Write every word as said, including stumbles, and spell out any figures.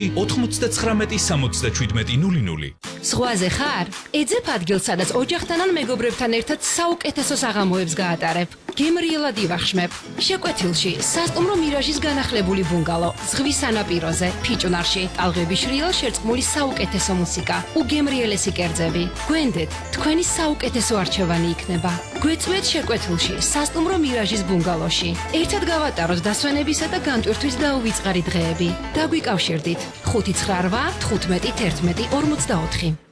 ოცდათხმეტი სამოცდაშვიდმეტი ნული ნული. ზღვაზე ხარ? ეძებ ადგილს, სადაც ოჯახთან ან მეგობრებთან ერთად საუკეთესო საღამოებს გაატარებ. გემრიელად ივახშმებ. შეკვეთილში სასტუმრო მირაჟის განახლებული ბუნგალო, ზღვის სანაპიროზე, ფიჭვნარში, ტალღების შრიალ შერწყმული საუკეთესო მუსიკა, უგემრიელესი კერძები. გვენდეთ, თქვენი საუკეთესო არჩევანი იქნება. გვეწვეთ შეკვეთილში სასტუმრო მირაჟის ბუნგალოში. ერთად გავატაროთ დასვენებისა და განტვირთვის დაუვიწყარი დღეები. დაგვიკავშირდით ხუთი ცხრა რვა თხუთმეტი თერთმეტი ორმოცდაოთხი.